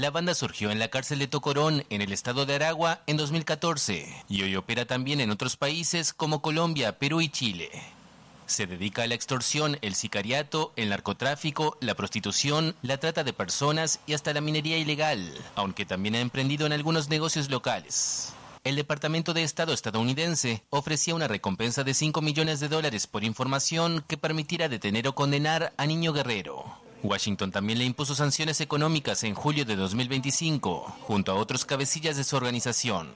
La banda surgió en la cárcel de Tocorón, en el estado de Aragua, en 2014, y hoy opera también en otros países como Colombia, Perú y Chile. Se dedica a la extorsión, el sicariato, el narcotráfico, la prostitución, la trata de personas y hasta la minería ilegal, aunque también ha emprendido en algunos negocios locales. El Departamento de Estado estadounidense ofrecía una recompensa de $5 millones por información que permitiera detener o condenar a Niño Guerrero. Washington también le impuso sanciones económicas en julio de 2025, junto a otros cabecillas de su organización.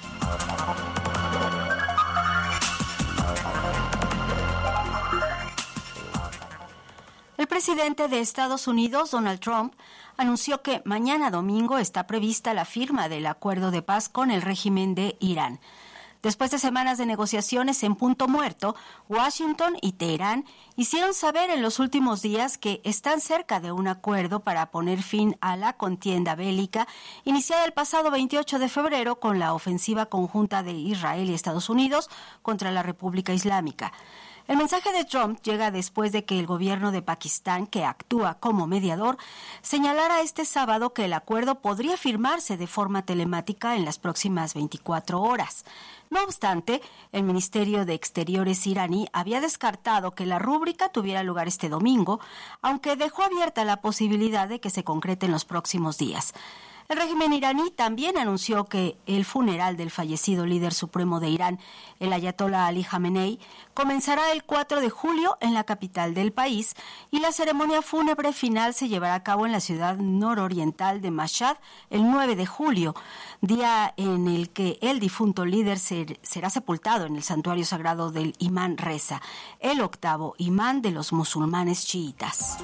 El presidente de Estados Unidos, Donald Trump, anunció que mañana domingo está prevista la firma del acuerdo de paz con el régimen de Irán. Después de semanas de negociaciones en punto muerto, Washington y Teherán hicieron saber en los últimos días que están cerca de un acuerdo para poner fin a la contienda bélica iniciada el pasado 28 de febrero con la ofensiva conjunta de Israel y Estados Unidos contra la República Islámica. El mensaje de Trump llega después de que el gobierno de Pakistán, que actúa como mediador, señalara este sábado que el acuerdo podría firmarse de forma telemática en las próximas 24 horas. No obstante, el Ministerio de Exteriores iraní había descartado que la rúbrica tuviera lugar este domingo, aunque dejó abierta la posibilidad de que se concrete en los próximos días. El régimen iraní también anunció que el funeral del fallecido líder supremo de Irán, el ayatolá Ali Jamenei, comenzará el 4 de julio en la capital del país y la ceremonia fúnebre final se llevará a cabo en la ciudad nororiental de Mashhad el 9 de julio, día en el que el difunto líder será sepultado en el santuario sagrado del Imán Reza, el octavo imán de los musulmanes chiitas.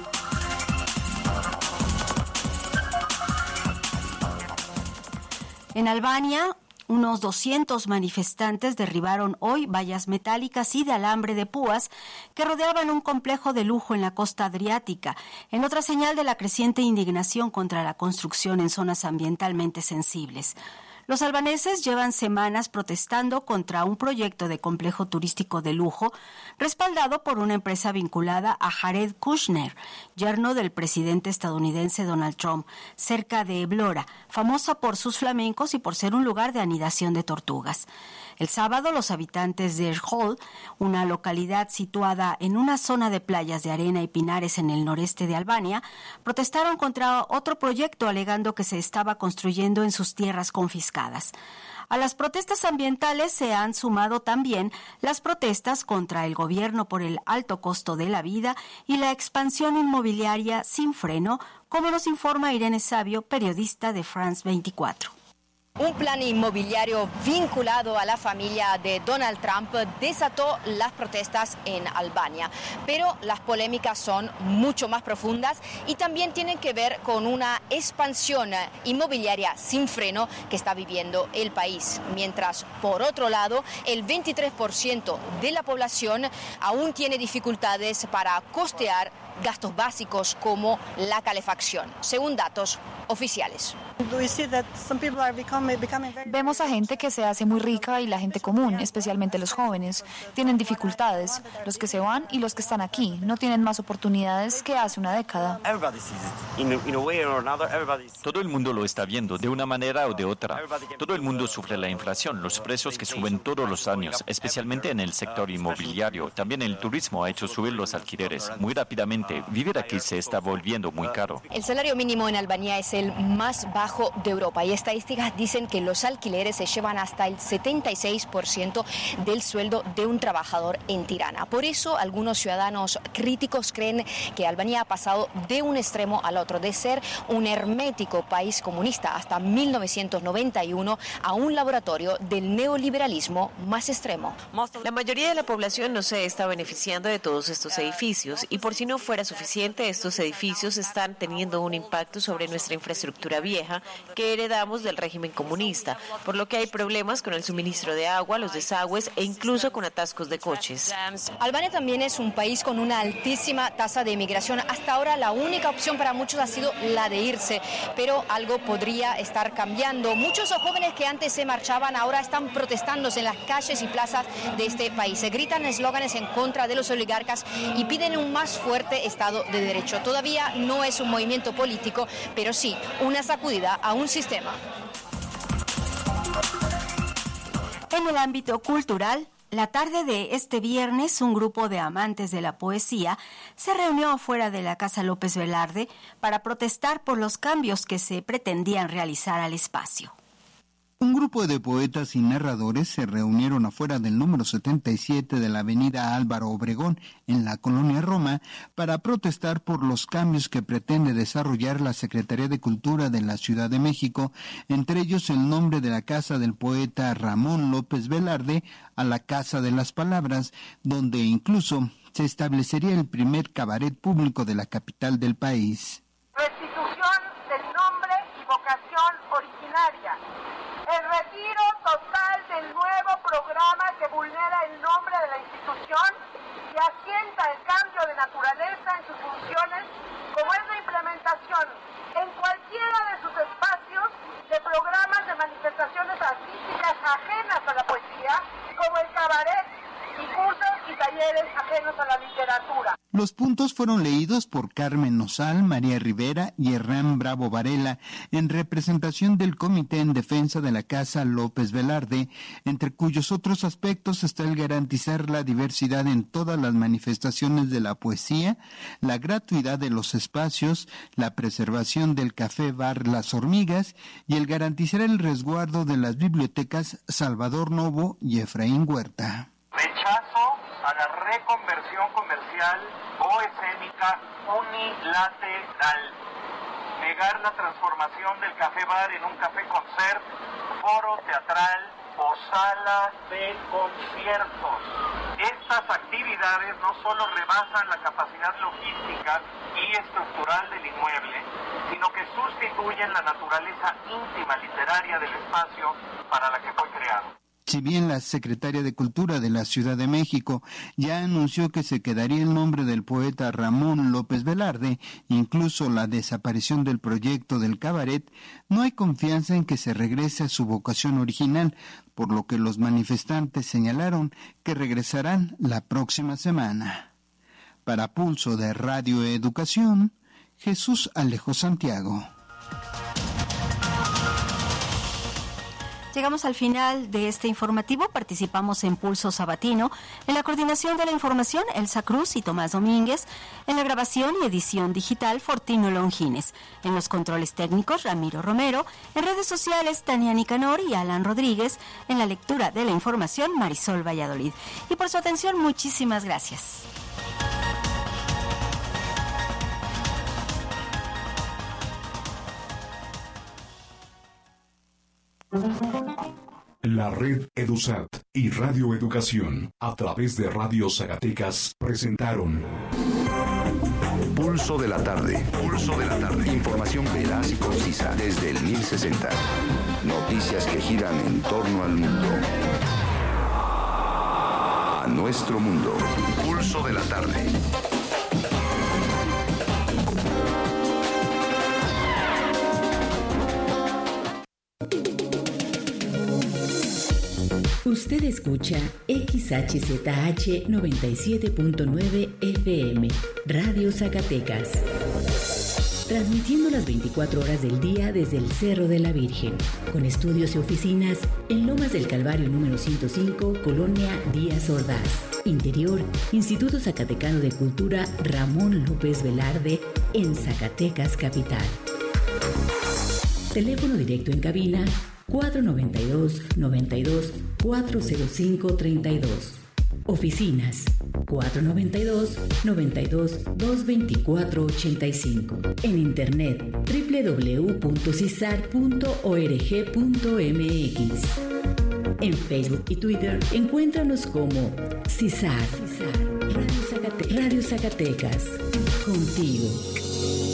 En Albania, unos 200 manifestantes derribaron hoy vallas metálicas y de alambre de púas que rodeaban un complejo de lujo en la costa adriática, en otra señal de la creciente indignación contra la construcción en zonas ambientalmente sensibles. Los albaneses llevan semanas protestando contra un proyecto de complejo turístico de lujo respaldado por una empresa vinculada a Jared Kushner, yerno del presidente estadounidense Donald Trump, cerca de Vlora, famosa por sus flamencos y por ser un lugar de anidación de tortugas. El sábado, los habitantes de Erhol, una localidad situada en una zona de playas de arena y pinares en el noreste de Albania, protestaron contra otro proyecto alegando que se estaba construyendo en sus tierras confiscadas. A las protestas ambientales se han sumado también las protestas contra el gobierno por el alto costo de la vida y la expansión inmobiliaria sin freno, como nos informa Irene Savio, periodista de France 24. Un plan inmobiliario vinculado a la familia de Donald Trump desató las protestas en Albania, pero las polémicas son mucho más profundas y también tienen que ver con una expansión inmobiliaria sin freno que está viviendo el país, mientras por otro lado el 23% de la población aún tiene dificultades para costear gastos básicos como la calefacción, según datos oficiales. Vemos a gente que se hace muy rica y la gente común, especialmente los jóvenes, tienen dificultades. Los que se van y los que están aquí no tienen más oportunidades que hace una década. Todo el mundo lo está viendo de una manera o de otra. Todo el mundo sufre la inflación, los precios que suben todos los años, especialmente en el sector inmobiliario. También el turismo ha hecho subir los alquileres muy rápidamente. Vivir aquí se está volviendo muy caro. El salario mínimo en Albania es el más bajo de Europa y estadísticas dicen que los alquileres se llevan hasta el 76% del sueldo de un trabajador en Tirana. Por eso algunos ciudadanos críticos creen que Albania ha pasado de un extremo al otro, de ser un hermético país comunista hasta 1991 a un laboratorio del neoliberalismo más extremo. La mayoría de la población no se está beneficiando de todos estos edificios y por si no fuera suficiente, estos edificios están teniendo un impacto sobre nuestra infraestructura vieja que heredamos del régimen comunista, por lo que hay problemas con el suministro de agua, los desagües e incluso con atascos de coches. Albania también es un país con una altísima tasa de inmigración. Hasta ahora la única opción para muchos ha sido la de irse, pero algo podría estar cambiando. Muchos jóvenes que antes se marchaban ahora están protestándose en las calles y plazas de este país. Se gritan eslóganes en contra de los oligarcas y piden un más fuerte Estado de Derecho. Todavía no es un movimiento político, pero sí una sacudida a un sistema. En el ámbito cultural, la tarde de este viernes, un grupo de amantes de la poesía se reunió afuera de la Casa López Velarde para protestar por los cambios que se pretendían realizar al espacio. Un grupo de poetas y narradores se reunieron afuera del número 77 de la avenida Álvaro Obregón, en la colonia Roma, para protestar por los cambios que pretende desarrollar la Secretaría de Cultura de la Ciudad de México, entre ellos el nombre de la casa del poeta Ramón López Velarde a la Casa de las Palabras, donde incluso se establecería el primer cabaret público de la capital del país. Restitución del nombre y vocación originaria. El retiro total del nuevo programa que vulnera el nombre de la institución y asienta el cambio de naturaleza en sus funciones, como es la implementación en cualquiera de sus espacios de programas de manifestaciones artísticas ajenas a la poesía, como el cabaret y cursos y talleres ajenos a la literatura. Los puntos fueron leídos por Carmen Nosal, María Rivera y Hernán Bravo Varela, en representación del Comité en Defensa de la Casa López Velarde, entre cuyos otros aspectos está el garantizar la diversidad en todas las manifestaciones de la poesía, la gratuidad de los espacios, la preservación del café bar Las Hormigas y el garantizar el resguardo de las bibliotecas Salvador Novo y Efraín Huerta. Rechazo a la reconversión comercial o escénica unilateral. Negar la transformación del café bar en un café concert, foro teatral o sala de conciertos. Estas actividades no solo rebasan la capacidad logística y estructural del inmueble, sino que sustituyen la naturaleza íntima literaria del espacio para la que fue creado. Si bien la secretaria de Cultura de la Ciudad de México ya anunció que se quedaría el nombre del poeta Ramón López Velarde, incluso la desaparición del proyecto del cabaret, no hay confianza en que se regrese a su vocación original, por lo que los manifestantes señalaron que regresarán la próxima semana. Para Pulso de Radio Educación, Jesús Alejo Santiago. Llegamos al final de este informativo. Participamos en Pulso Sabatino. En la coordinación de la información, Elsa Cruz y Tomás Domínguez. En la grabación y edición digital, Fortino Longines. En los controles técnicos, Ramiro Romero. En redes sociales, Tania Nicanor y Alan Rodríguez. En la lectura de la información, Marisol Valladolid. Y por su atención, muchísimas gracias. La red EduSat y Radio Educación, a través de Radio Zacatecas, presentaron Pulso de la tarde. Pulso de la tarde. Información veraz y concisa desde el 1060. Noticias que giran en torno al mundo. A nuestro mundo. Pulso de la tarde. Usted escucha XHZH 97.9 FM, Radio Zacatecas. Transmitiendo las 24 horas del día desde el Cerro de la Virgen, con estudios y oficinas en Lomas del Calvario número 105, Colonia Díaz Ordaz. Interior, Instituto Zacatecano de Cultura Ramón López Velarde, en Zacatecas Capital. Teléfono directo en cabina 492-92-405-32. Oficinas 492-92-224-85. En internet www.cisar.org.mx. En Facebook y Twitter encuéntranos como CISAR. Radio Zacatecas. Contigo.